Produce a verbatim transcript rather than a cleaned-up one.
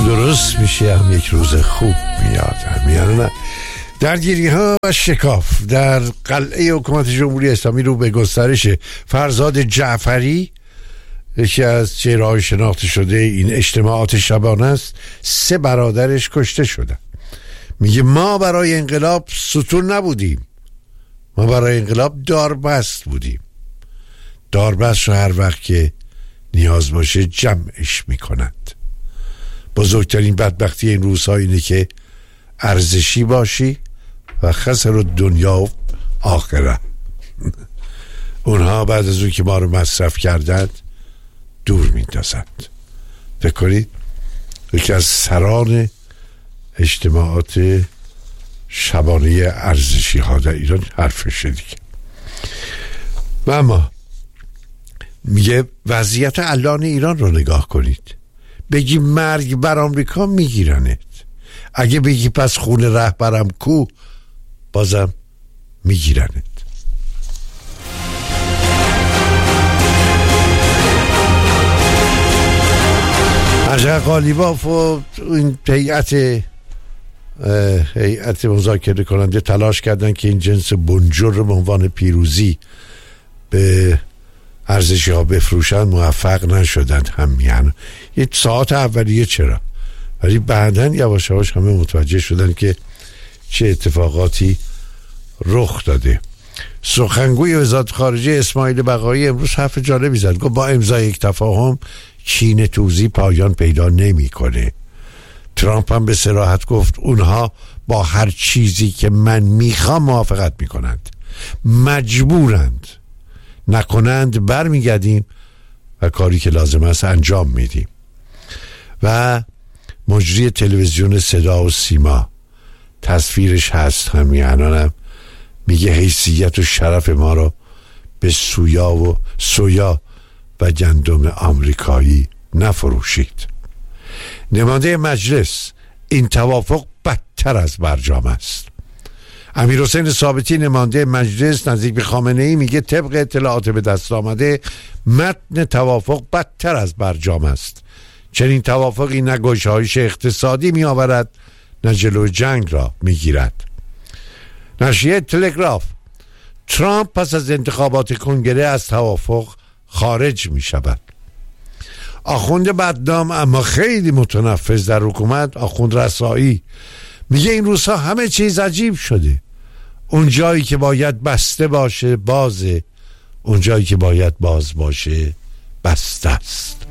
درست میشه، هم یک روز خوب میاد. هم نه درگیری ها و شکاف در قلعه حکومت جمهوری اسلامی رو به گسترش. فرزاد جعفری یکی از چهره‌های شناخته شده این اجتماعات شبانه است. سه برادرش کشته شدن. میگه ما برای انقلاب ستون نبودیم، ما برای انقلاب داربست بودیم. داربست رو هر وقت که نیاز باشه جمعش میکنند. بزرگترین بدبختی این روزها اینه که ارزشی باشی و خسر دنیا و آخره. اونها بعد از اون که ما رو مصرف کردند دور میندازند. فکر کنید یکی از سران اجتماعات شبانه ارزشی ها در ایران حرفشه دیگه. و اما میگه وضعیت الان ایران رو نگاه کنید. بگی مرگ بر آمریکا میگیرنت، اگه بگی پس خون رهبرم کو بازم میگیرنت. عجب قالیباف و این هیئت هیئت مذاکره کننده تلاش کردن که این جنس بنجر رو به عنوان پیروزی به ارزشی ها بفروشن، موفق نشدند. هم یعنی یه ساعت اولیه چرا، ولی بعدن یواش یواش همه متوجه شدن که چه اتفاقاتی رخ داده. سخنگوی وزارت خارجه اسماعیل بقایی امروز حرف جالبی زد. گفت با امضای یک تفاهم چین توزیع پایان پیدا نمیکنه. ترامپ هم به صراحت گفت اونها با هر چیزی که من میخوام موافقت میکنند، مجبورند، نکنند برمیگردیم و کاری که لازم است انجام میدیم. و مجری تلویزیون صدا و سیما تصویرش هست، همین الانم میگه حیثیت و شرف ما رو به سویا و سویا و گندم آمریکایی نفروشید. نماینده مجلس این توافق بدتر از برجام است. امیرحسین ثابتی نماینده مجلس نزدیک به خامنه‌ای میگه طبق اطلاعات به دست آمده متن توافق بدتر از برجام است. چنین توافقی نه گشایش اقتصادی می آورد نه جلوی جنگ را می گیرد. نشریه تلگراف: ترامپ پس از انتخابات کنگره از توافق خارج می شود. آخوند بدنام اما خیلی متنفذ در حکومت، آخوند رسایی، میگه این روزها همه چیز عجیب شده. اون جایی که باید بسته باشه بازه، اون جایی که باید باز باشه بسته است.